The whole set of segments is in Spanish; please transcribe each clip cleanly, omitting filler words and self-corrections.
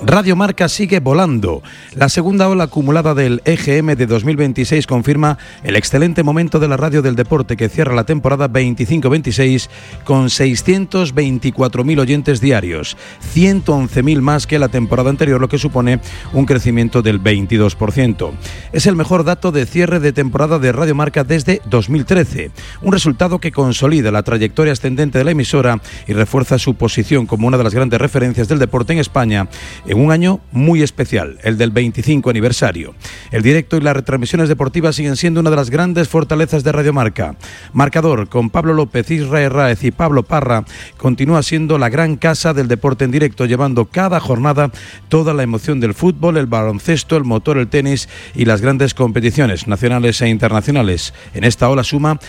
Radio Marca sigue volando. La segunda ola acumulada del EGM de 2026 confirma el excelente momento de la radio del deporte, que cierra la temporada 25-26 con 624.000 oyentes diarios, 111.000 más que la temporada anterior, lo que supone un crecimiento del 22%. Es el mejor dato de cierre de temporada de Radio Marca desde 2013, un resultado que consolida la trayectoria ascendente de la emisora y refuerza su posición como una de las grandes referencias del deporte en España en un año muy especial, el del 25 aniversario. El directo y las retransmisiones deportivas siguen siendo una de las grandes fortalezas de Radio Marca. Marcador, con Pablo López, Israel Herráez y Pablo Parra, continúa siendo la gran casa del deporte en directo, llevando cada jornada toda la emoción del fútbol, el baloncesto, el motor, el tenis y las grandes competiciones nacionales e internacionales. En esta ola suma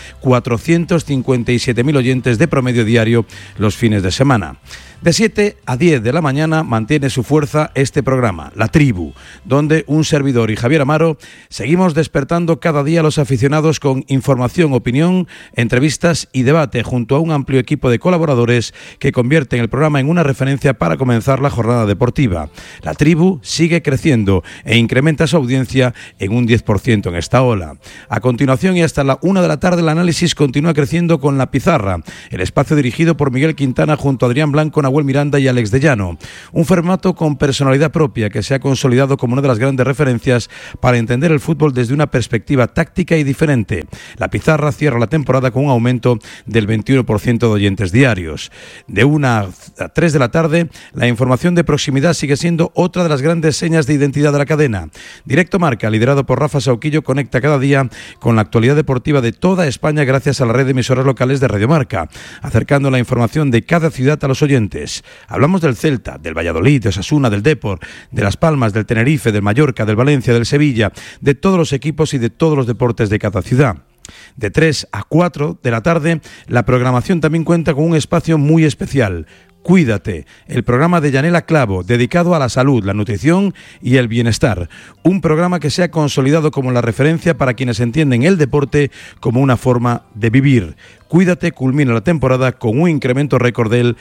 457.000 oyentes de promedio diario los fines de semana. De 7 a 10 de la mañana mantiene su fuerza este programa, La Tribu, donde un servidor y Javier Amaro seguimos despertando cada día a los aficionados con información, opinión, entrevistas y debate, junto a un amplio equipo de colaboradores que convierten el programa en una referencia para comenzar la jornada deportiva. La Tribu sigue creciendo e incrementa su audiencia en un 10% en esta ola. A continuación y hasta la 1 de la tarde, el análisis continúa creciendo con La Pizarra, el espacio dirigido por Miguel Quintana junto a Adrián Blanco, Nahuel Miranda y Alex de Llano. Un formato con personalidad propia que se ha consolidado como una de las grandes referencias para entender el fútbol desde una perspectiva táctica y diferente. La Pizarra cierra la temporada con un aumento del 21% de oyentes diarios. De 1 a 3 de la tarde, la información de proximidad sigue siendo otra de las grandes señas de identidad de la cadena. Directo Marca, liderado por Rafa Sauquillo, conecta cada día con la actualidad deportiva de toda España gracias a la red de emisoras locales de Radio Marca, acercando la información de cada ciudad a los oyentes. Hablamos del Celta, del Valladolid, de Osasuna, del Depor, de Las Palmas, del Tenerife, del Mallorca, del Valencia, del Sevilla, de todos los equipos y de todos los deportes de cada ciudad. De 3 a 4 de la tarde, la programación también cuenta con un espacio muy especial. Cuídate, el programa de Yanela Clavo, dedicado a la salud, la nutrición y el bienestar. Un programa que se ha consolidado como la referencia para quienes entienden el deporte como una forma de vivir. Cuídate culmina la temporada con un incremento récord del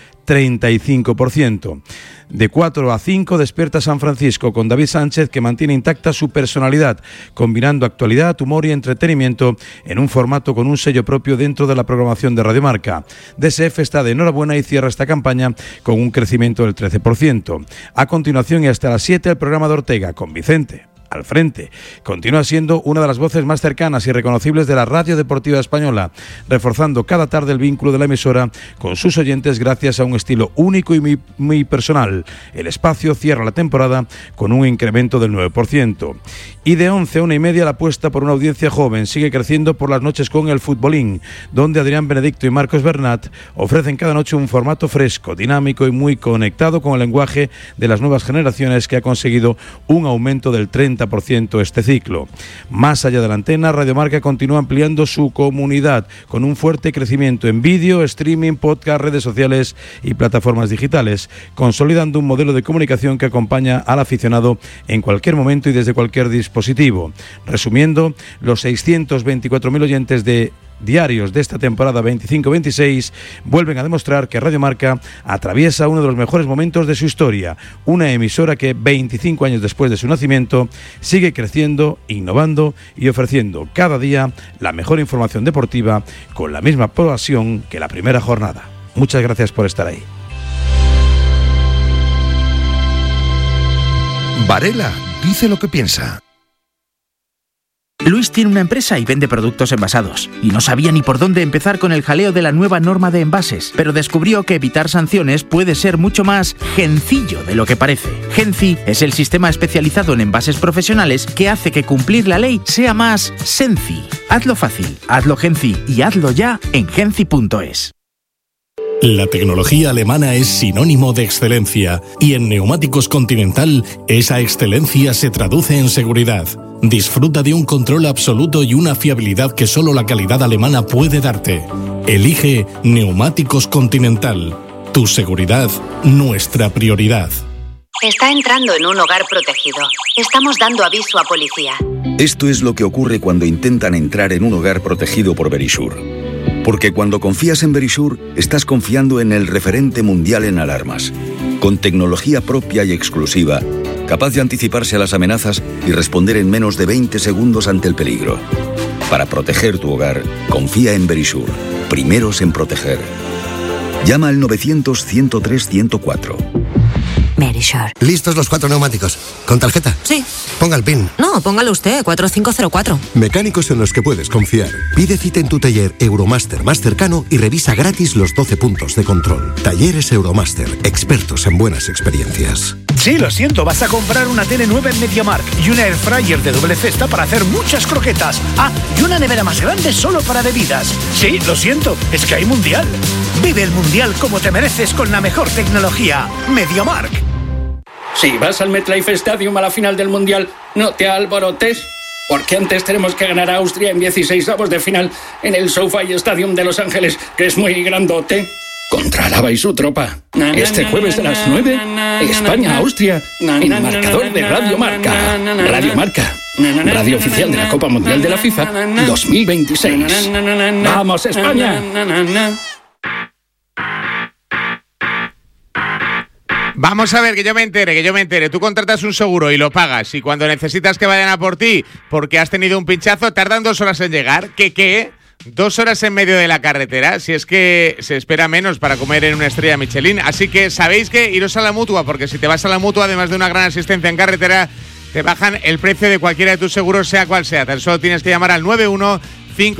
35%. De 4 a 5 despierta San Francisco con David Sánchez, que mantiene intacta su personalidad, combinando actualidad, humor y entretenimiento en un formato con un sello propio dentro de la programación de Radio Marca. DSF está de enhorabuena y cierra esta campaña con un crecimiento del 13%. A continuación y hasta las 7 el programa de Ortega con Vicente al frente. Continúa siendo una de las voces más cercanas y reconocibles de la radio deportiva española, reforzando cada tarde el vínculo de la emisora con sus oyentes gracias a un estilo único y muy personal. El espacio cierra la temporada con un incremento del 9%. Y de 11 a 1:30 la apuesta por una audiencia joven sigue creciendo por las noches con el Futbolín, donde Adrián Benedicto y Marcos Bernat ofrecen cada noche un formato fresco, dinámico y muy conectado con el lenguaje de las nuevas generaciones, que ha conseguido un aumento del 30% este ciclo. Más allá de la antena, Radio Marca continúa ampliando su comunidad con un fuerte crecimiento en vídeo, streaming, podcast, redes sociales y plataformas digitales, consolidando un modelo de comunicación que acompaña al aficionado en cualquier momento y desde cualquier dispositivo. Resumiendo, los 624.000 oyentes de diarios de esta temporada 25-26 vuelven a demostrar que Radio Marca atraviesa uno de los mejores momentos de su historia, una emisora que 25 años después de su nacimiento sigue creciendo, innovando y ofreciendo cada día la mejor información deportiva con la misma pasión que la primera jornada. Muchas gracias por estar ahí. Varela dice lo que piensa. Luis tiene una empresa y vende productos envasados. Y no sabía ni por dónde empezar con el jaleo de la nueva norma de envases. Pero descubrió que evitar sanciones puede ser mucho más gencillo de lo que parece. Genci es el sistema especializado en envases profesionales que hace que cumplir la ley sea más senci. Hazlo fácil, hazlo Genci y hazlo ya en genci.es. La tecnología alemana es sinónimo de excelencia y en Neumáticos Continental esa excelencia se traduce en seguridad. Disfruta de un control absoluto y una fiabilidad que solo la calidad alemana puede darte. Elige Neumáticos Continental. Tu seguridad, nuestra prioridad. Está entrando en un hogar protegido. Estamos dando aviso a policía. Esto es lo que ocurre cuando intentan entrar en un hogar protegido por Verisur. Porque cuando confías en Verisur, estás confiando en el referente mundial en alarmas. con tecnología propia y exclusiva, capaz de anticiparse a las amenazas y responder en menos de 20 segundos ante el peligro. Para proteger tu hogar, confía en Verisure. Primeros en proteger. Llama al 900-103-104. Verisure. ¿Listos los 4 neumáticos? ¿Con tarjeta? Sí. Ponga el PIN. No, póngalo usted, 4504. Mecánicos en los que puedes confiar. Pide cita en tu taller Euromaster más cercano y revisa gratis los 12 puntos de control. Talleres Euromaster, expertos en buenas experiencias. Sí, lo siento, vas a comprar una tele nueva en MediaMarkt y una airfryer de doble cesta para hacer muchas croquetas. Ah, y una nevera más grande solo para bebidas. Sí, lo siento, es que hay mundial. Vive el mundial como te mereces con la mejor tecnología. MediaMarkt. Si vas al MetLife Stadium a la final del mundial, no te alborotes, porque antes tenemos que ganar a Austria en 16avos de final en el SoFi Stadium de Los Ángeles, que es muy grandote. Contra Lava y su tropa. Este jueves a las 9, España-Austria, en marcador de Radio Marca. Radio Marca, radio oficial de la Copa Mundial de la FIFA 2026. ¡Vamos, España! Vamos a ver, que yo me entere. Tú contratas un seguro y lo pagas, y cuando necesitas que vayan a por ti porque has tenido un pinchazo, tardan 2 horas en llegar. ¿Qué? 2 horas en medio de la carretera, si es que se espera menos para comer en una estrella Michelin. Así que sabéis que iros a la Mutua, porque si te vas a la Mutua, además de una gran asistencia en carretera, te bajan el precio de cualquiera de tus seguros, sea cual sea. Tan solo tienes que llamar al 91